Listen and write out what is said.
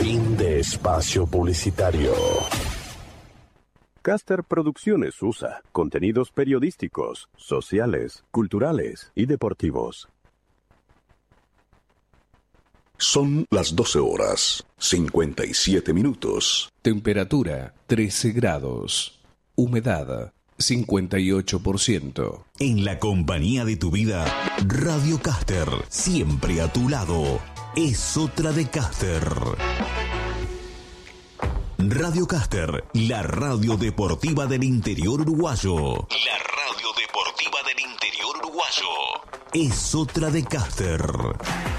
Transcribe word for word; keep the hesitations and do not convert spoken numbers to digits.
Fin de espacio publicitario. Caster Producciones U S A. Contenidos periodísticos, sociales, culturales y deportivos. Son las doce horas, cincuenta y siete minutos. Temperatura trece grados. Humedad cincuenta y ocho por ciento. En la compañía de tu vida, Radio Caster, siempre a tu lado. Es otra de Caster. Radio Caster, la radio deportiva del interior uruguayo. La radio deportiva del interior uruguayo. Es otra de Caster.